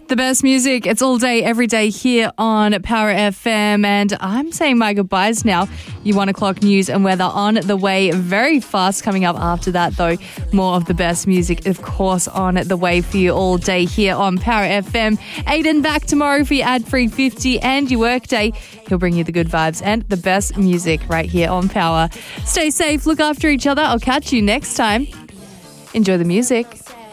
The best music, it's all day, every day here on Power FM. And I'm saying my goodbyes now. You 1 o'clock news and weather on the way very fast. Coming up after that, though, more of the best music, of course, on the way for you all day here on Power FM. Aiden back tomorrow for your ad-free 50 and your work day. He'll bring you the good vibes and the best music right here on Power. Stay safe, look after each other. I'll catch you next time. Enjoy the music.